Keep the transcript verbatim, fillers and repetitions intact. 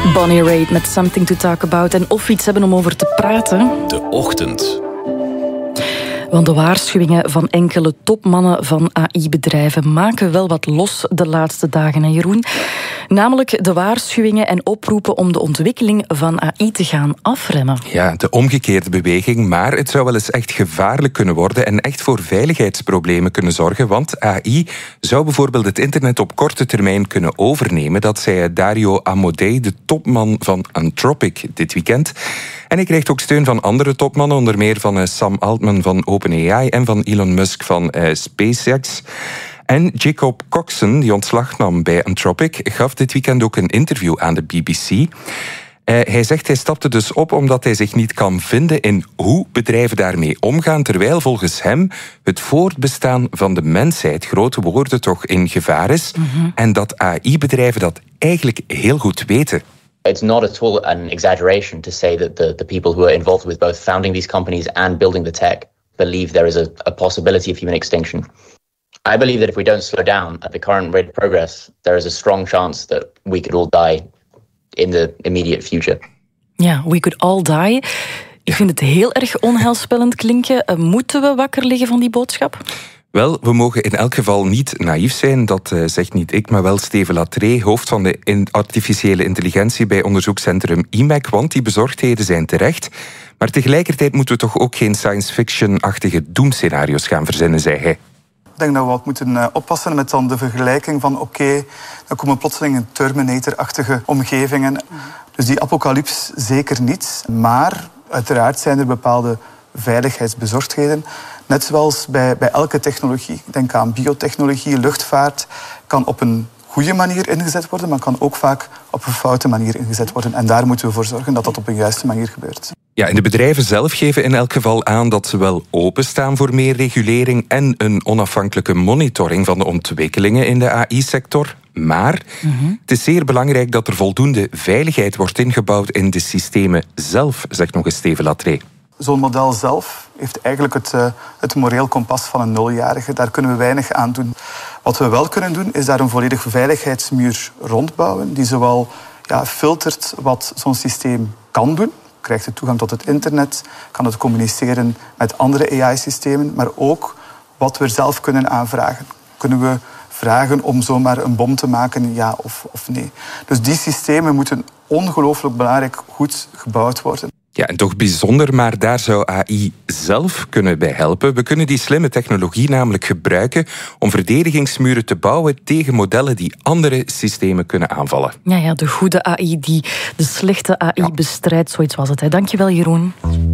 Bonnie Raitt met Something to Talk About. En of we iets hebben om over te praten. De Ochtend. Want de waarschuwingen van enkele topmannen van A I-bedrijven maken wel wat los de laatste dagen, hè Jeroen? Namelijk de waarschuwingen en oproepen om de ontwikkeling van A I te gaan afremmen. Ja, de omgekeerde beweging, maar het zou wel eens echt gevaarlijk kunnen worden en echt voor veiligheidsproblemen kunnen zorgen, want A I zou bijvoorbeeld het internet op korte termijn kunnen overnemen. Dat zei Dario Amodei, de topman van Anthropic, dit weekend. En hij krijgt ook steun van andere topmannen, onder meer van Sam Altman van OpenAI en van Elon Musk van uh, SpaceX. En Jacob Coxon, die ontslag nam bij Anthropic, gaf dit weekend ook een interview aan de B B C. Uh, hij zegt hij stapte dus op omdat hij zich niet kan vinden in hoe bedrijven daarmee omgaan, terwijl volgens hem het voortbestaan van de mensheid, grote woorden toch, in gevaar is. Mm-hmm. En dat A I-bedrijven dat eigenlijk heel goed weten. It's not at all an exaggeration to say that the, the people who are involved with both founding these companies and building the tech believe there is a, a possibility of human extinction. I believe that if we don't slow down at the current rate of progress, there is a strong chance that we could all die in the immediate future. Ja, we could all die. Ik vind het heel erg onheilspellend klinken. Uh, moeten we wakker liggen van die boodschap? Wel, we mogen in elk geval niet naïef zijn, dat uh, zegt niet ik, maar wel Steven Lattre, hoofd van de in artificiële intelligentie bij onderzoekscentrum I M E C, want die bezorgdheden zijn terecht. Maar tegelijkertijd moeten we toch ook geen science-fiction-achtige doemscenario's gaan verzinnen, zei hij. Ik denk dat we wat moeten uh, oppassen met dan de vergelijking van oké, okay, dan komen plotseling in Terminator-achtige omgevingen. Mm. Dus die apocalyps zeker niet, maar uiteraard zijn er bepaalde veiligheidsbezorgdheden. Net zoals bij, bij elke technologie. Denk aan biotechnologie, luchtvaart. Kan op een goede manier ingezet worden, maar kan ook vaak op een foute manier ingezet worden. En daar moeten we voor zorgen dat dat op een juiste manier gebeurt. Ja, en de bedrijven zelf geven in elk geval aan dat ze wel openstaan voor meer regulering en een onafhankelijke monitoring van de ontwikkelingen in de A I-sector. Maar mm-hmm. het is zeer belangrijk dat er voldoende veiligheid wordt ingebouwd in de systemen zelf, zegt nog eens Steven Lattre. Zo'n model zelf heeft eigenlijk het, uh, het moreel kompas van een nuljarige. Daar kunnen we weinig aan doen. Wat we wel kunnen doen, is daar een volledige veiligheidsmuur rondbouwen, die zowel ja, filtert wat zo'n systeem kan doen. Krijgt het toegang tot het internet, kan het communiceren met andere A I-systemen, maar ook wat we zelf kunnen aanvragen. Kunnen we vragen om zomaar een bom te maken, ja of, of nee. Dus die systemen moeten ongelooflijk belangrijk goed gebouwd worden. Ja, en toch bijzonder, maar daar zou A I zelf kunnen bij helpen. We kunnen die slimme technologie namelijk gebruiken om verdedigingsmuren te bouwen tegen modellen die andere systemen kunnen aanvallen. Ja, ja, de goede A I die de slechte A I ja. bestrijdt, zoiets was het. Hè. Dankjewel, Jeroen.